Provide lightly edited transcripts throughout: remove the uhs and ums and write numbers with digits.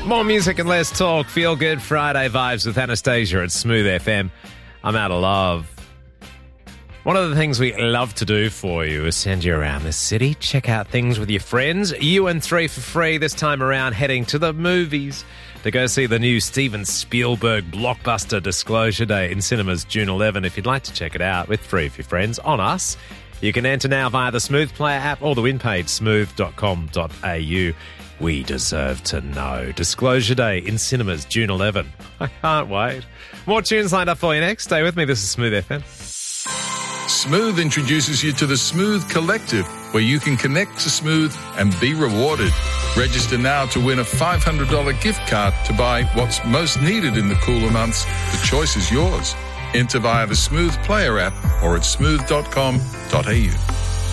More music and less talk. Feel good Friday vibes with Anastasia at Smooth FM. I'm out of love. One of the things we love to do for you is send you around the city, check out things with your friends. You and 3 for free this time around, heading to the movies to go see the new Steven Spielberg blockbuster Disclosure Day in cinemas June 11. If you'd like to check it out with 3 of your friends on us, you can enter now via the Smooth Player app or the win page, smooth.com.au. We deserve to know. Disclosure Day in cinemas, June 11. I can't wait. More tunes lined up for you next. Stay with me. This is Smooth FM. Smooth introduces you to the Smooth Collective, where you can connect to Smooth and be rewarded. Register now to win a $500 gift card to buy what's most needed in the cooler months. The choice is yours. Enter via the Smooth Player app or at smooth.com.au.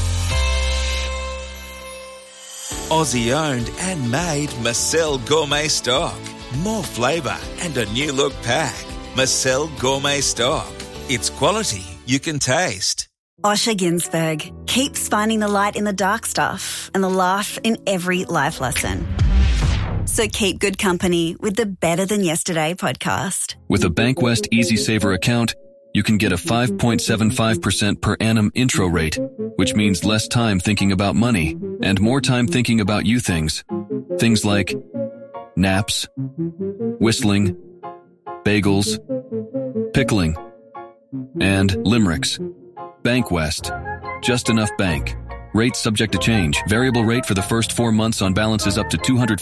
Aussie owned and made Marcel Gourmet Stock. More flavour and a new look pack. Marcel Gourmet Stock. It's quality you can taste. Osher Ginsberg keeps finding the light in the dark stuff and the laugh in every life lesson. So keep good company with the Better Than Yesterday podcast. With a Bankwest Easy Saver account, you can get a 5.75% per annum intro rate, which means less time thinking about money and more time thinking about you things. Things like naps, whistling, bagels, pickling, and limericks. Bankwest. Just enough bank. Rates subject to change. Variable rate for the first 4 months on balances up to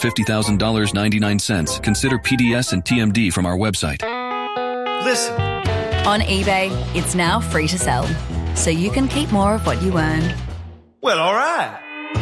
$250,000.99. Consider PDS and TMD from our website. Listen. On eBay, it's now free to sell, so you can keep more of what you earn. Well, all right.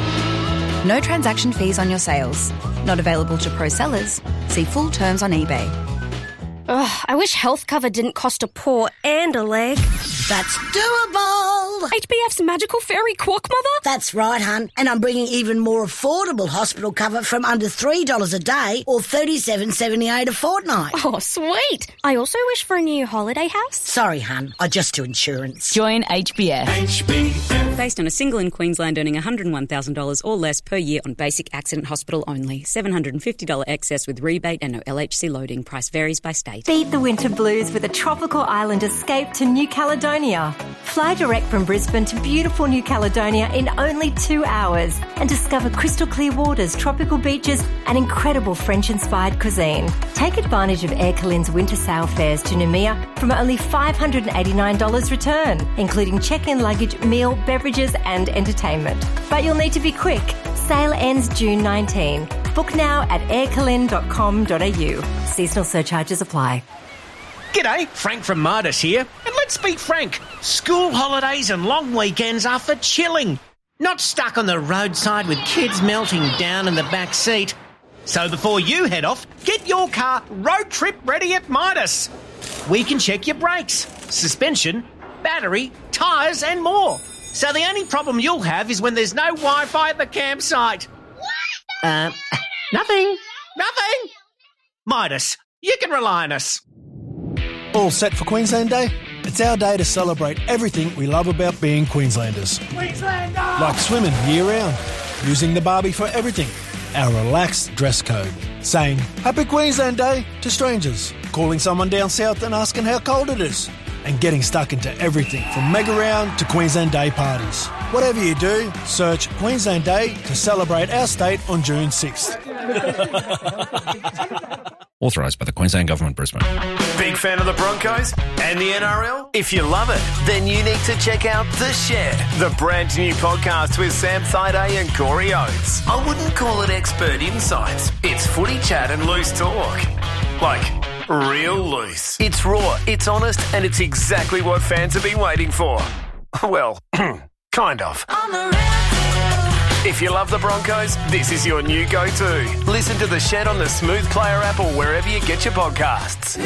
No transaction fees on your sales. Not available to pro sellers. See full terms on eBay. Ugh, I wish health cover didn't cost a paw and a leg. That's doable. HBF's magical fairy quack mother? That's right, hun. And I'm bringing even more affordable hospital cover from under $3 a day or $37.78 a fortnight. Oh, sweet. I also wish for a new holiday house. Sorry, hun. I just do insurance. Join HBF. HBF. Based on a single in Queensland earning $101,000 or less per year on basic accident hospital only. $750 excess with rebate and no LHC loading. Price varies by state. Beat the winter blues with a tropical island escape to New Caledonia. Fly direct from Brisbane to beautiful New Caledonia in only 2 hours and discover crystal clear waters, tropical beaches and incredible French-inspired cuisine. Take advantage of Air Calin's winter sail fares to Noumea from only $589 return, including check-in luggage, meal, beverages and entertainment. But you'll need to be quick. Sale ends June 19. Book now at aircalin.com.au. Seasonal surcharges apply. G'day, Frank from Midas here. And let's be frank, school holidays and long weekends are for chilling, not stuck on the roadside with kids melting down in the back seat. So before you head off, get your car road trip ready at Midas. We can check your brakes, suspension, battery, tyres and more. So the only problem you'll have is when there's no Wi-Fi at the campsite. Nothing. Midas, you can rely on us. All set for Queensland Day? It's our day to celebrate everything we love about being Queenslanders. Queenslander! Like swimming year-round, using the Barbie for everything, our relaxed dress code, saying Happy Queensland Day to strangers, calling someone down south and asking how cold it is, and getting stuck into everything from Mega Round to Queensland Day parties. Whatever you do, search Queensland Day to celebrate our state on June 6th. Authorised by the Queensland Government, Brisbane. Big fan of the Broncos and the NRL? If you love it, then you need to check out The Shed, the brand new podcast with Sam Thaiday and Corey Oates. I wouldn't call it expert insights. It's footy chat and loose talk. Like, real loose. It's raw, it's honest, and it's exactly what fans have been waiting for. Well, kind of. If you love the Broncos, this is your new go-to. Listen to The Shed on the Smooth Player app or wherever you get your podcasts.